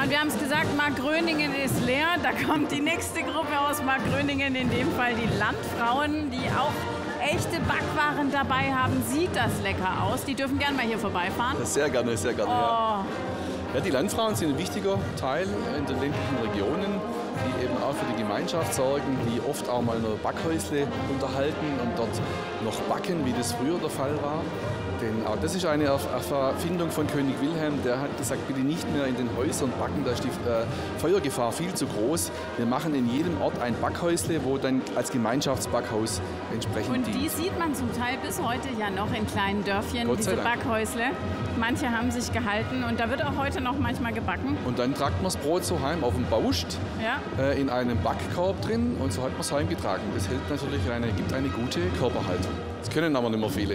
Und wir haben es gesagt, Markgröningen ist leer. Da kommt die nächste Gruppe aus Markgröningen, in dem Fall die Landfrauen, die auch echte Backwaren dabei haben. Sieht das lecker aus. Die dürfen gerne mal hier vorbeifahren. Sehr gerne, ja. Ja, die Landfrauen sind ein wichtiger Teil in den ländlichen Regionen, die eben auch für die Gemeinschaft sorgen, die oft auch mal nur Backhäusle unterhalten und dort noch backen, wie das früher der Fall war. Denn auch das ist eine Erfindung von König Wilhelm, der hat gesagt, bitte nicht mehr in den Häusern backen, da ist die Feuergefahr viel zu groß. Wir machen in jedem Ort ein Backhäusle, wo dann als Gemeinschaftsbackhaus entsprechend Und die sieht man zum Teil bis heute ja noch in kleinen Dörfchen, diese Backhäusle. Manche haben sich gehalten und da wird auch heute noch manchmal gebacken. Und dann tragt man das Brot so heim auf dem Bauscht, in einem Backkorb drin und so hat man es heimgetragen. Das hält natürlich gibt eine gute Körperhaltung. Das können aber nicht mehr viele.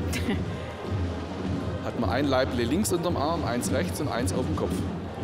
Hat man ein Laible links unterm Arm, eins rechts und eins auf dem Kopf.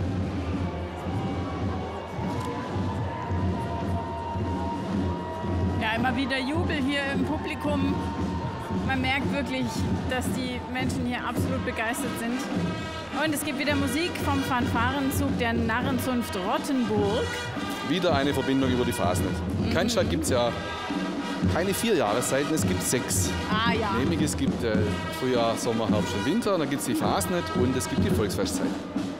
Ja, immer wieder Jubel hier im Publikum. Man merkt wirklich, dass die Menschen hier absolut begeistert sind. Und es gibt wieder Musik vom Fanfarenzug der Narrenzunft Rottenburg. Wieder eine Verbindung über die Fasnet. In Cannstatt gibt es ja keine 4 Jahreszeiten, es gibt 6. Ja. Nämlich es gibt Frühjahr, Sommer, Herbst und Winter, dann gibt es die Fasnet und es gibt die Volksfestzeit.